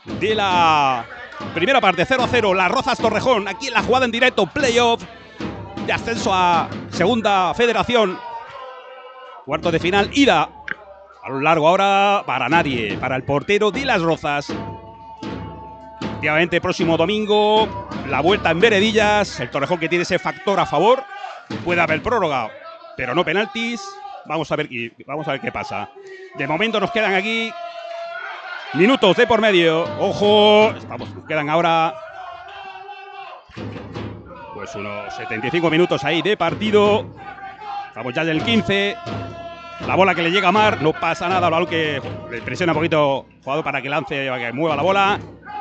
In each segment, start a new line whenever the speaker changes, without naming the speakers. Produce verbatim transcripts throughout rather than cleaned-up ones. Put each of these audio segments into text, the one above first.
de la primera parte, cero a cero, Las Rozas Torrejón, aquí en la jugada en directo, playoff de ascenso a Segunda Federación, cuarto de final, ida a lo largo ahora para nadie, para el portero de Las Rozas. Efectivamente, próximo domingo, la vuelta en Veredillas, el Torrejón que tiene ese factor a favor, puede haber prórroga, pero no penaltis. Vamos a ver, vamos a ver qué pasa. De momento nos quedan aquí minutos de por medio. Ojo, estamos, nos quedan ahora pues unos setenta y cinco minutos ahí de partido. Estamos ya en el quince. La bola que le llega a Mar, no pasa nada. El balón que le presiona un poquito el jugador para que lance, para que mueva la bola.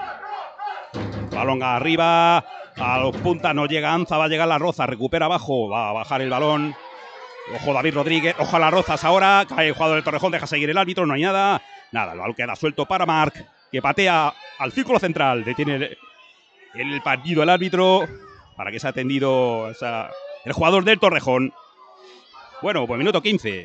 Balón arriba, a los puntas no llega Anza, va a llegar La Roza, recupera abajo, va a bajar el balón. Ojo David Rodríguez, ojo a Las Rozas ahora, cae el jugador del Torrejón, deja seguir el árbitro, no hay nada. Nada, el balón queda suelto para Marc, que patea al círculo central, detiene el, el partido el árbitro, para que sea atendido o sea, el jugador del Torrejón. Bueno, pues minuto quince.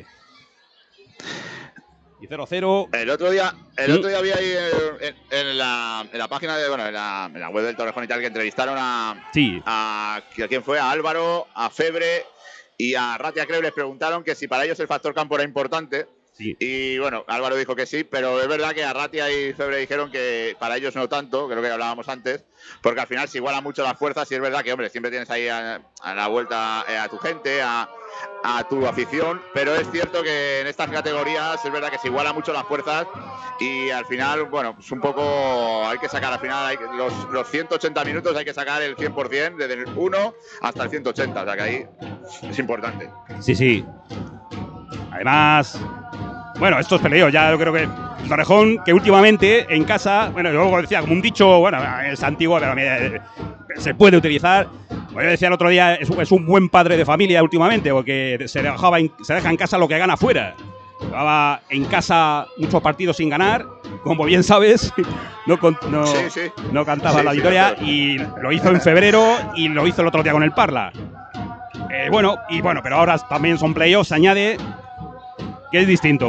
Y cero cero.
El otro día, el otro día había ahí en, en, la, en la página de, bueno, en la, en la web del Torrejón y tal, que entrevistaron a,
sí.
a, a quién fue, a Álvaro, a Febre y a Ratia, creo, les preguntaron que si para ellos el factor campo era importante.
Sí.
Y bueno, Álvaro dijo que sí, pero es verdad que a Ratia y Febre dijeron que para ellos no tanto, que es lo que hablábamos antes, porque al final se igualan mucho las fuerzas y es verdad que, hombre, siempre tienes ahí a, a la vuelta a, a tu gente, a, a tu afición, pero es cierto que en estas categorías es verdad que se igualan mucho las fuerzas y al final, bueno, pues un poco hay que sacar, al final hay, los, los ciento ochenta minutos hay que sacar el cien por cien, desde el uno hasta el ciento ochenta, o sea que ahí es importante.
Sí, sí. Además, bueno, estos peleos ya yo creo que Torrejón, que últimamente en casa, bueno, yo luego decía como un dicho, bueno, es antiguo, pero eh, se puede utilizar. Como yo decía el otro día, es, es un buen padre de familia últimamente, porque se, dejaba en, se deja en casa lo que gana fuera. Llevaba en casa muchos partidos sin ganar, como bien sabes, no, no,
sí, sí.
no cantaba
sí,
la
sí,
victoria
sí.
Y lo hizo en febrero y lo hizo el otro día con el Parla. Eh, bueno, y bueno, pero ahora también son playoffs, se añade que es distinto.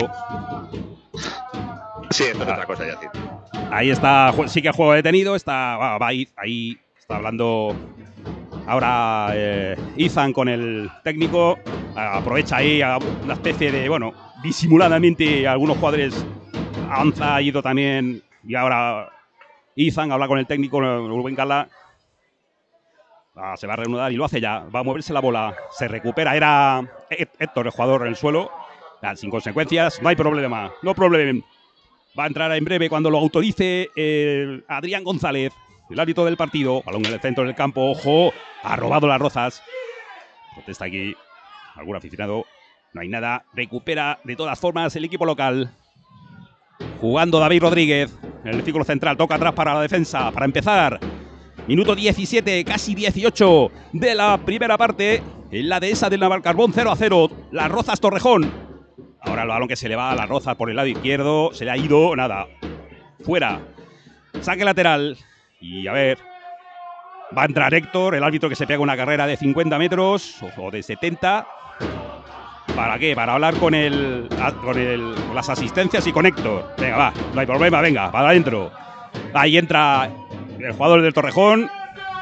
Sí, esto es ah. otra cosa ya, tío.
Ahí está, sí que el juego detenido, está, va, va ahí, ahí está hablando ahora eh, Ethan con el técnico, aprovecha ahí a una especie de, bueno, disimuladamente algunos jugadores, Anza ha ido también, y ahora Ethan habla con el técnico, Rubén Gala, ah, se va a reanudar y lo hace ya, va a moverse la bola, se recupera, era Héctor el jugador en el suelo, sin consecuencias, no hay problema, no problema. Va a entrar en breve cuando lo autorice eh, Adrián González, el árbitro del partido. Balón en el centro del campo. Ojo, ha robado Las Rozas. Protesta aquí algún aficionado. No hay nada. Recupera de todas formas el equipo local. Jugando David Rodríguez en el círculo central. Toca atrás para la defensa. Para empezar. Minuto diecisiete, casi dieciocho de la primera parte. En la dehesa del Navalcarbón, cero a cero. Las Rozas Torrejón. Ahora el balón que se le va a Las Rozas por el lado izquierdo. Se le ha ido, nada. Fuera. Saque lateral. Y a ver. Va a entrar Héctor, el árbitro que se pega una carrera de cincuenta metros o de setenta. ¿Para qué? Para hablar con el, con el con las asistencias y con Héctor. Venga, va. No hay problema, venga, para adentro. Ahí entra el jugador del Torrejón.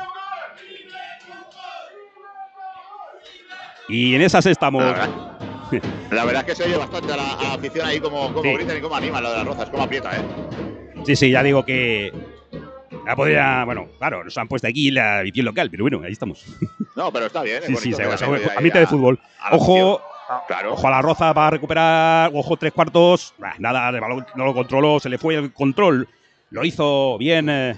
Y en esas estamos.
La verdad es que se oye bastante a la, a la afición ahí como, como sí. gritan y como animan lo de Las Rozas, como aprieta, ¿eh?
Sí, sí, ya digo que ya podría, bueno, claro, nos han puesto aquí la edición local, pero bueno, ahí estamos.
No, pero está bien, ¿eh?
Sí, sí, se, se,
a
ambiente de fútbol. Ojo,
claro.
Ojo a La Roza para recuperar, ojo tres cuartos, bah, nada, el balón no lo controló, se le fue el control, lo hizo bien eh,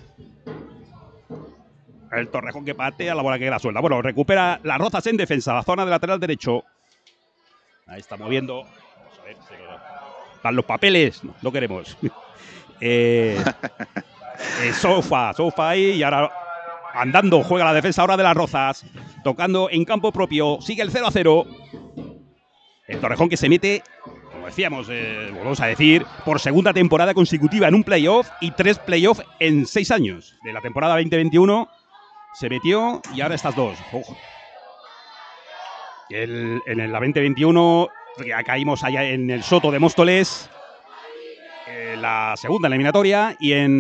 el Torrejón que patea, la bola que queda suelta. Bueno, recupera Las Rozas en defensa, la zona de lateral derecho. Ahí está moviendo. Vamos a ver, se dan los papeles, no, no queremos. eh, eh, Sofa, Sofa ahí y ahora andando juega la defensa ahora de Las Rozas, tocando en campo propio, sigue el cero a cero. El Torrejón que se mete, como decíamos, eh, volvemos a decir, por segunda temporada consecutiva en un playoff y tres playoffs en seis años. De la temporada veinte veintiuno se metió y ahora estas dos. Ojo. El, en la veinte veintiuno ya caímos allá en el Soto de Móstoles, eh, la segunda eliminatoria, y en